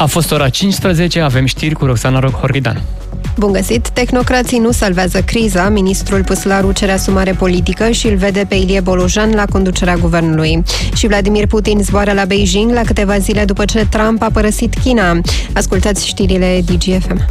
A fost ora 15, avem știri cu Roxana Horghidan. Bun găsit! Tehnocrații nu salvează criza. Ministrul Păslaru cere asumare politică și îl vede pe Ilie Bolojan la conducerea guvernului. Și Vladimir Putin zboară la Beijing la câteva zile după ce Trump a părăsit China. Ascultați știrile DGFM.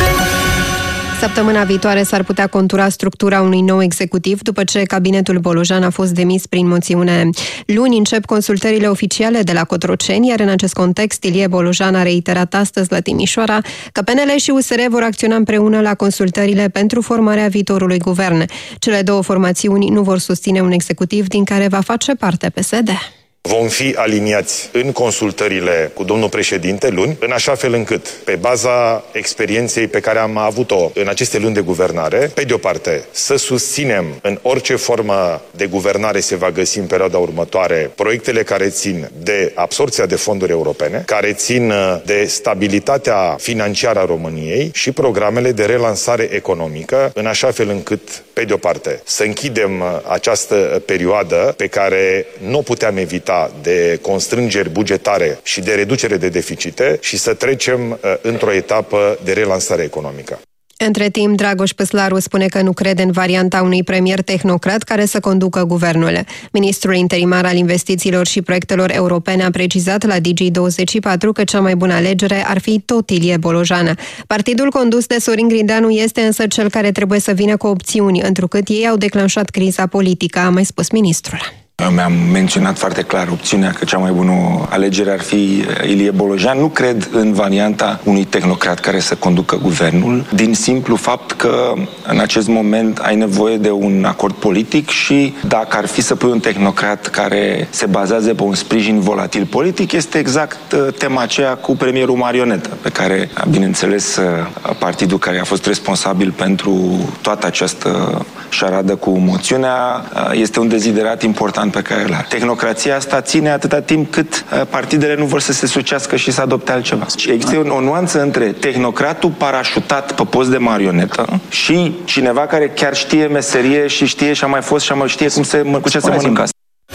Săptămâna viitoare s-ar putea contura structura unui nou executiv după ce cabinetul Bolojan a fost demis prin moțiune. Luni încep consultările oficiale de la Cotroceni, iar în acest context Ilie Bolojan a reiterat astăzi la Timișoara că PNL și USR vor acționa împreună la consultările pentru formarea viitorului guvern. Cele două formațiuni nu vor susține un executiv din care va face parte PSD. Vom fi aliniați în consultările cu domnul președinte luni, în așa fel încât, pe baza experienței pe care am avut-o în aceste luni de guvernare, pe de o parte, să susținem în orice formă de guvernare se va găsi în perioada următoare proiectele care țin de absorbția de fonduri europene, care țin de stabilitatea financiară a României și programele de relansare economică, în așa fel încât, pe de o parte, să închidem această perioadă pe care nu o puteam evita de constrângeri bugetare și de reducere de deficite și să trecem într-o etapă de relansare economică. Între timp, Dragoș Păslaru spune că nu crede în varianta unui premier tehnocrat care să conducă guvernul. Ministrul interimar al investițiilor și proiectelor europene a precizat la Digi24 că cea mai bună alegere ar fi tot Ilie Bolojan. Partidul condus de Sorin Grindeanu este însă cel care trebuie să vină cu opțiuni, întrucât ei au declanșat criza politică, a mai spus ministrul. Mi-am menționat foarte clar opțiunea că cea mai bună alegere ar fi Ilie Bolojan. Nu cred în varianta unui tehnocrat care să conducă guvernul, din simplu fapt că în acest moment ai nevoie de un acord politic și dacă ar fi să pui un tehnocrat care se bazează pe un sprijin volatil politic, este exact tema aceea cu premierul marionetă, pe care, bineînțeles, partidul care a fost responsabil pentru toată această șaradă cu moțiunea este un deziderat important pe care îl are. Tehnocrația asta ține atâta timp cât partidele nu vor să se sucească și să adopte altceva. Există o nuanță între tehnocratul parașutat pe post de marionetă și cineva care chiar știe meserie și știe și a mai fost și a mai știe cu ce se mănâncă.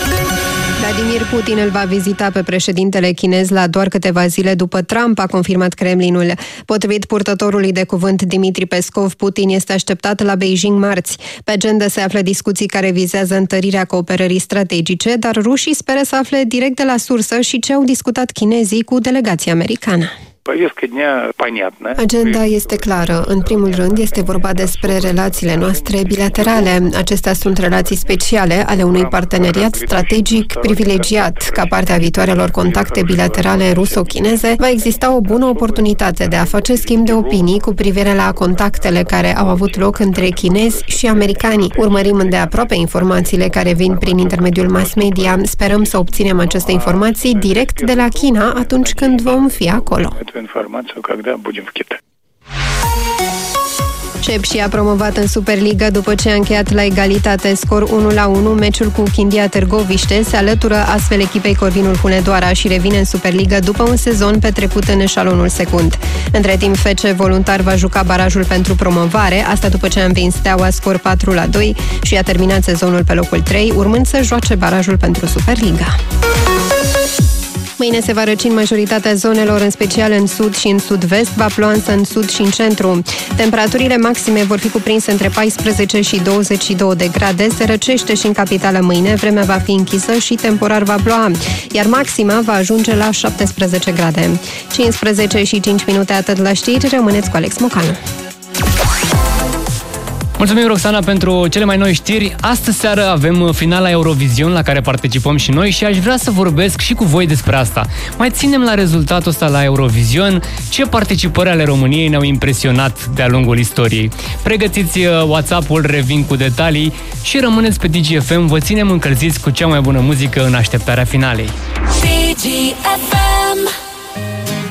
Vladimir Putin îl va vizita pe președintele chinez la doar câteva zile după Trump, a confirmat Kremlinul. Potrivit purtătorului de cuvânt Dimitri Peskov, Putin este așteptat la Beijing marți. Pe agenda se află discuții care vizează întărirea cooperării strategice, dar rușii speră să afle direct de la sursă și ce au discutat chinezii cu delegația americană. Agenda este clară. În primul rând, este vorba despre relațiile noastre bilaterale. Acestea sunt relații speciale ale unui parteneriat strategic privilegiat. Ca parte a viitoarelor contacte bilaterale ruso-chineze, va exista o bună oportunitate de a face schimb de opinii cu privire la contactele care au avut loc între chinezi și americani. Urmărim îndeaproape informațiile care vin prin intermediul mass media. Sperăm să obținem aceste informații direct de la China atunci când vom fi acolo. Sepsi a promovat în Superliga după ce a încheiat la egalitate, scor 1-1, meciul cu Chindia Târgoviște se alătură astfel echipei Corvinul Hunedoara și revine în Superliga după un sezon petrecut în eșalonul secund. Între timp, FC Voluntar va juca barajul pentru promovare, asta după ce a învins Steaua scor 4-2 și a terminat sezonul pe locul 3, urmând să joace barajul pentru Superliga. Mâine se va răci în majoritatea zonelor, în special în sud și în sud-vest, va ploua însă în sud și în centru. Temperaturile maxime vor fi cuprinse între 14 și 22 de grade, se răcește și în capitală mâine, vremea va fi închisă și temporar va ploua, iar maxima va ajunge la 17 grade. 15 și 5 minute atât la știri, rămâneți cu Alex Mocanu. Mulțumim, Roxana, pentru cele mai noi știri. Astăzi seară avem finala Eurovision la care participăm și noi și aș vrea să vorbesc și cu voi despre asta. Mai ținem la rezultatul ăsta la Eurovision. Ce participări ale României ne-au impresionat de-a lungul istoriei? Pregătiți WhatsApp-ul, revin cu detalii și rămâneți pe DGFM. Vă ținem încălziți cu cea mai bună muzică în așteptarea finalei. DGFM.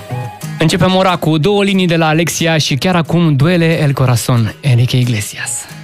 Începem ora cu două linii de la Alexia și chiar acum duele El Corazon, Enrique Iglesias.